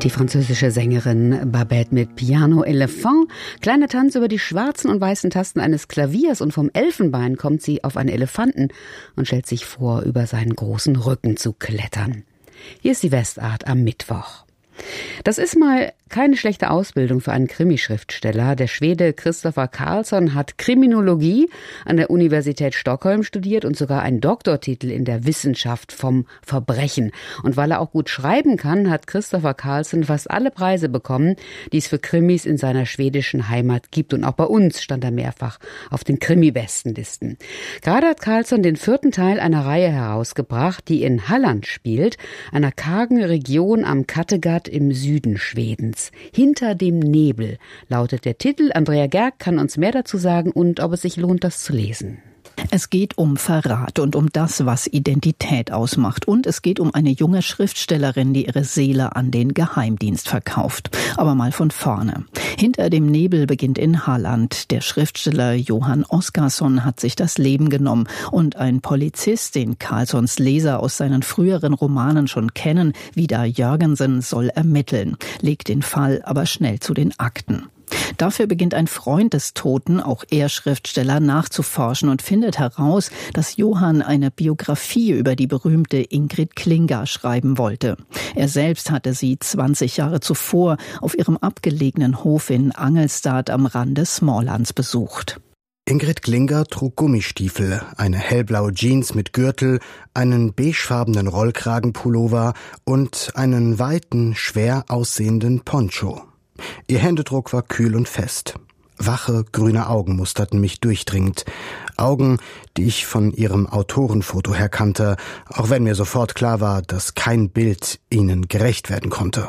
Die französische Sängerin Babette mit Piano Elephant. Kleiner Tanz über die schwarzen und weißen Tasten eines Klaviers, und vom Elfenbein kommt sie auf einen Elefanten und stellt sich vor, über seinen großen Rücken zu klettern. Hier ist die Westart am Mittwoch. Das ist mal keine schlechte Ausbildung für einen Krimischriftsteller. Der Schwede Christopher Carlsson hat Kriminologie an der Universität Stockholm studiert und sogar einen Doktortitel in der Wissenschaft vom Verbrechen. Und weil er auch gut schreiben kann, hat Christopher Carlsson fast alle Preise bekommen, die es für Krimis in seiner schwedischen Heimat gibt. Und auch bei uns stand er mehrfach auf den Krimi-Bestenlisten. Gerade hat Carlsson den 4. Teil einer Reihe herausgebracht, die in Halland spielt, einer kargen Region am Kattegat im Süden Schwedens. Hinter dem Nebel lautet der Titel. Andrea Gerg kann uns mehr dazu sagen und ob es sich lohnt, das zu lesen. Es geht um Verrat und um das, was Identität ausmacht. Und es geht um eine junge Schriftstellerin, die ihre Seele an den Geheimdienst verkauft. Aber mal von vorne. Hinter dem Nebel beginnt in Halland. Der Schriftsteller Johan Oscarsson hat sich das Leben genommen. Und ein Polizist, den Carlssons Leser aus seinen früheren Romanen schon kennen, Vidar Jörgensen, soll ermitteln, legt den Fall aber schnell zu den Akten. Dafür beginnt ein Freund des Toten, auch er Schriftsteller, nachzuforschen und findet heraus, dass Johann eine Biografie über die berühmte Ingrid Klinga schreiben wollte. Er selbst hatte sie 20 Jahre zuvor auf ihrem abgelegenen Hof in Angelstad am Rande Smålands besucht. Ingrid Klinga trug Gummistiefel, eine hellblaue Jeans mit Gürtel, einen beigefarbenen Rollkragenpullover und einen weiten, schwer aussehenden Poncho. Ihr Händedruck war kühl und fest. Wache, grüne Augen musterten mich durchdringend. Augen, die ich von ihrem Autorenfoto her kannte, auch wenn mir sofort klar war, dass kein Bild ihnen gerecht werden konnte.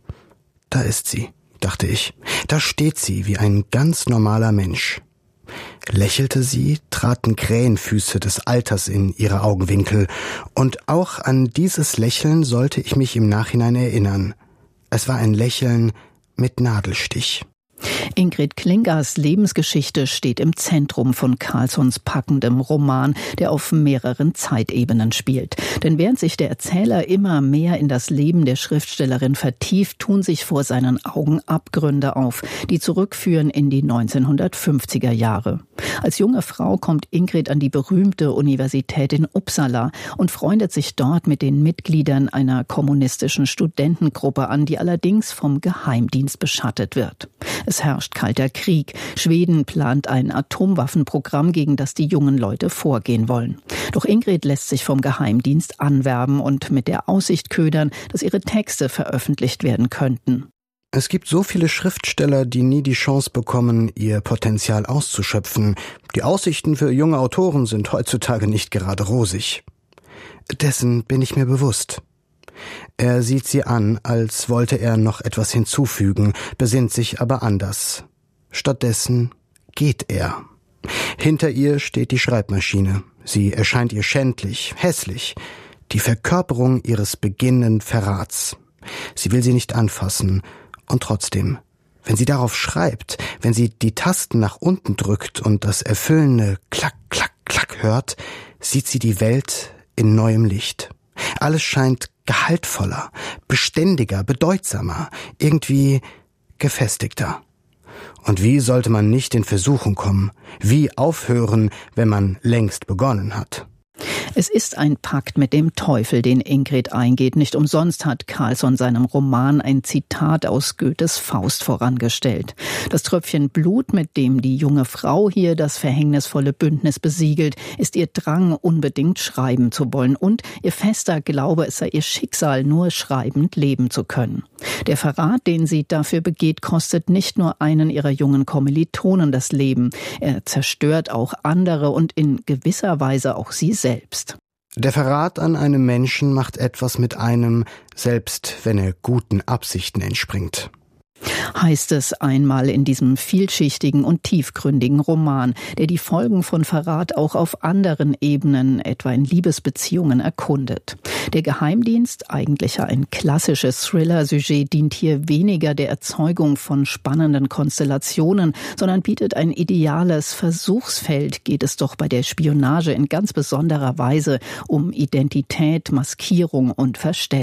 Da ist sie, dachte ich. Da steht sie wie ein ganz normaler Mensch. Lächelte sie, traten Krähenfüße des Alters in ihre Augenwinkel. Und auch an dieses Lächeln sollte ich mich im Nachhinein erinnern. Es war ein Lächeln mit Nadelstich. Ingrid Klingas Lebensgeschichte steht im Zentrum von Carlssons packendem Roman, der auf mehreren Zeitebenen spielt. Denn während sich der Erzähler immer mehr in das Leben der Schriftstellerin vertieft, tun sich vor seinen Augen Abgründe auf, die zurückführen in die 1950er Jahre. Als junge Frau kommt Ingrid an die berühmte Universität in Uppsala und freundet sich dort mit den Mitgliedern einer kommunistischen Studentengruppe an, die allerdings vom Geheimdienst beschattet wird. Es herrscht kalter Krieg. Schweden plant ein Atomwaffenprogramm, gegen das die jungen Leute vorgehen wollen. Doch Ingrid lässt sich vom Geheimdienst anwerben und mit der Aussicht ködern, dass ihre Texte veröffentlicht werden könnten. Es gibt so viele Schriftsteller, die nie die Chance bekommen, ihr Potenzial auszuschöpfen. Die Aussichten für junge Autoren sind heutzutage nicht gerade rosig. Dessen bin ich mir bewusst. Er sieht sie an, als wollte er noch etwas hinzufügen, besinnt sich aber anders. Stattdessen geht er. Hinter ihr steht die Schreibmaschine. Sie erscheint ihr schändlich, hässlich, die Verkörperung ihres beginnenden Verrats. Sie will sie nicht anfassen, und trotzdem, wenn sie darauf schreibt, wenn sie die Tasten nach unten drückt und das erfüllende Klack, Klack, Klack hört, sieht sie die Welt in neuem Licht. Alles scheint gehaltvoller, beständiger, bedeutsamer, irgendwie gefestigter. Und wie sollte man nicht in Versuchung kommen? Wie aufhören, wenn man längst begonnen hat? Es ist ein Pakt mit dem Teufel, den Ingrid eingeht. Nicht umsonst hat Carlsson seinem Roman ein Zitat aus Goethes Faust vorangestellt. Das Tröpfchen Blut, mit dem die junge Frau hier das verhängnisvolle Bündnis besiegelt, ist ihr Drang, unbedingt schreiben zu wollen und ihr fester Glaube, es sei ihr Schicksal, nur schreibend leben zu können. Der Verrat, den sie dafür begeht, kostet nicht nur einen ihrer jungen Kommilitonen das Leben. Er zerstört auch andere und in gewisser Weise auch sie selbst. Der Verrat an einem Menschen macht etwas mit einem, selbst wenn er guten Absichten entspringt. Heißt es einmal in diesem vielschichtigen und tiefgründigen Roman, der die Folgen von Verrat auch auf anderen Ebenen, etwa in Liebesbeziehungen, erkundet. Der Geheimdienst, eigentlich ein klassisches Thriller-Sujet, dient hier weniger der Erzeugung von spannenden Konstellationen, sondern bietet ein ideales Versuchsfeld, geht es doch bei der Spionage in ganz besonderer Weise um Identität, Maskierung und Verstellung.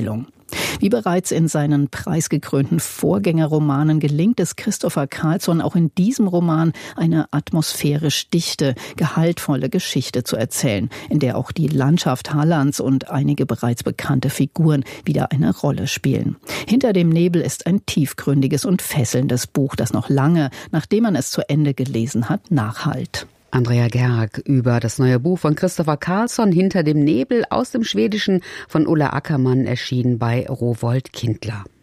Wie bereits in seinen preisgekrönten Vorgängerromanen gelingt es Christopher Carlsson auch in diesem Roman eine atmosphärisch dichte, gehaltvolle Geschichte zu erzählen, in der auch die Landschaft Hallands und einige bereits bekannte Figuren wieder eine Rolle spielen. Hinter dem Nebel ist ein tiefgründiges und fesselndes Buch, das noch lange, nachdem man es zu Ende gelesen hat, nachhallt. Andrea Gerg über das neue Buch von Christopher Carlsson, Hinter dem Nebel, aus dem Schwedischen von Ulla Ackermann, erschienen bei Rowohlt Kindler.